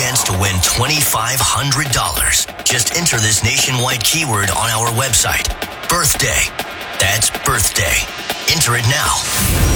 chance to win $2,500. Just enter this nationwide keyword on our website. Birthday. That's birthday. Enter it now.